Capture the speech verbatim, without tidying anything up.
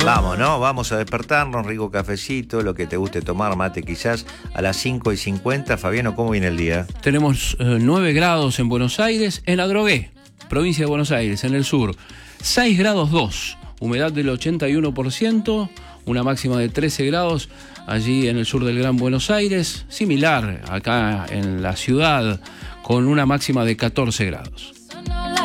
Vamos, ¿no? Vamos a despertarnos, rico cafecito, lo que te guste tomar, mate quizás, a las cinco y cincuenta. Fabiano, ¿cómo viene el día? Tenemos eh, nueve grados en Buenos Aires, en Adrogué, provincia de Buenos Aires, en el sur. seis grados dos, humedad del ochenta y uno por ciento, una máxima de trece grados allí en el sur del Gran Buenos Aires, similar acá en la ciudad, con una máxima de catorce grados.